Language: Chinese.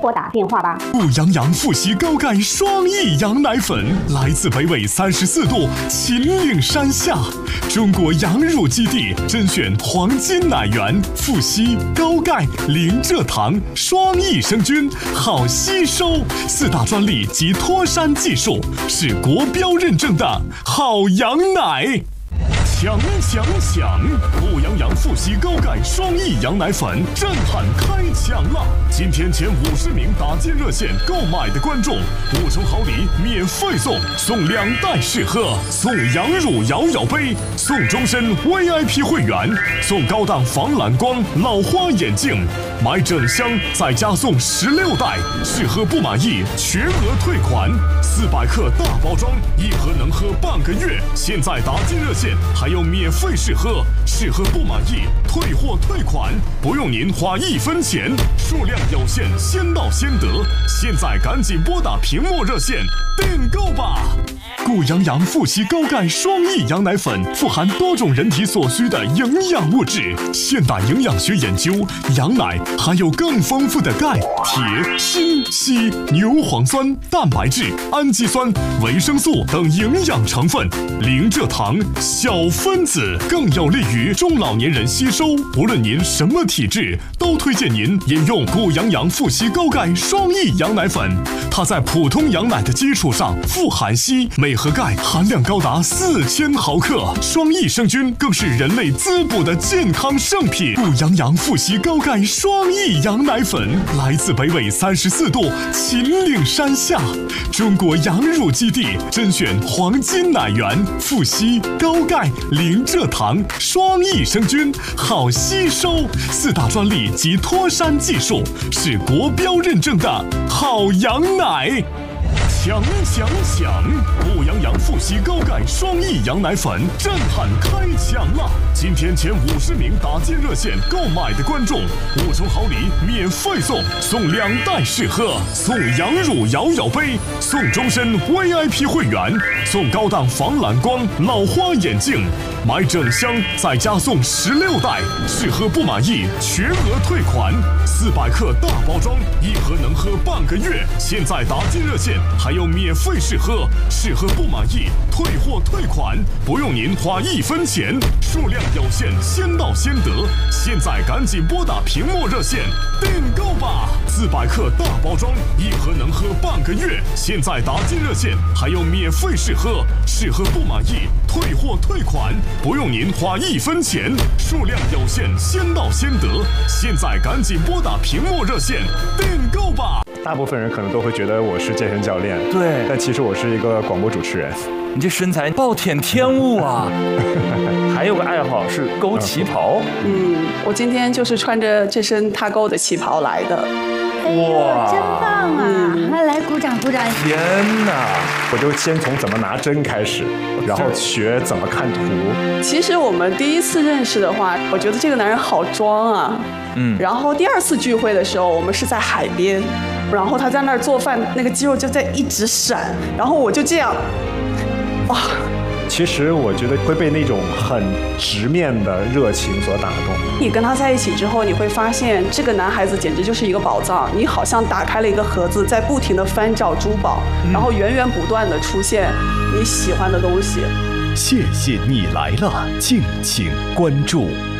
拨打电话吧。 顾阳阳复习高钙双益羊奶粉，来自北纬34度秦岭山下，中国羊乳基地甄选黄金奶源，复吸高钙零蔗糖双益生菌，好吸收，4大专利及脱山技术，是国标认证的好羊奶。抢！顾阳阳复吸高钙双益羊奶粉震撼开抢了！今天前50名打进热线购买的观众，5重好礼免费送2袋试喝，送羊乳摇摇杯，送终身 VIP 会员，送高档防蓝光老花眼镜，买整箱再加送16袋，试喝不满意全额退款，400克大包装，1盒能喝半个月。现在打进热线还有免费试喝，试喝不满意退货退款，不用您花1分钱，数量有限，先到先得。现在赶紧拨打屏幕热线订购吧！顾阳阳复吸高钙双益羊奶粉富含多种人体所需的营养物质。现代营养学研究，羊奶含有更丰富的钙、铁、锌、硒、牛磺酸、蛋白质、氨基酸、维生素等营养成分，零蔗糖、小分子，更有利于中老年人吸收。无论您什么体质，都推荐您饮用顾阳阳复吸高钙双益羊奶粉。它在普通羊奶的基础上富含硒，镁和钙含量高达4000毫克，双益生菌更是人类滋补的健康圣品。顾阳阳复吸高钙双益羊奶粉来自北纬34度秦岭山下，中国羊乳基地甄选黄金奶源，复吸高钙零蔗糖双益生菌，好吸收，4大专利及脱山技术，是国标认证的好羊奶。抢！顾阳阳复吸高钙双益羊奶粉震撼开抢了！今天前50名打进热线购买的观众，5重好礼免费送2袋试喝，送羊乳摇摇杯，送终身 VIP 会员，送高档防蓝光老花眼镜，买整箱再加送16袋，试喝不满意全额退款，400克大包装，1盒能喝半个月。现在打进热线还有免费试喝，试喝不满意退货退款，不用您花1分钱，数量有限，先到先得。现在赶紧拨打屏幕热线订购吧！400克大包装，1盒能喝半个月。现在打进热线还有免费试喝，试喝不满意退货退款，不用您花1分钱，数量有限，先到先得。现在赶紧拨打屏幕热线订购吧！ 大部分人可能都会觉得我是健身教练， 对， 但其实我是一个广播主持人。 你这身材暴殄天物啊！还有个爱好是勾旗袍。 我今天就是穿着这身他勾的旗袍来的。 哇，真棒啊！来鼓掌鼓掌！ 天哪！ 我就先从怎么拿针开始，然后学怎么看图。 其实我们第一次认识的话，我觉得这个男人好装啊。然后第2次聚会的时候，我们是在海边，然后他在那儿做饭，那个肌肉就在一直闪，然后我就这样，哇！ 其实我觉得会被那种很直面的热情所打动。 你跟他在一起之后，你会发现这个男孩子简直就是一个宝藏。你好像打开了一个盒子，在不停地翻找珠宝，然后源源不断地出现你喜欢的东西。 谢谢你来了，敬请关注。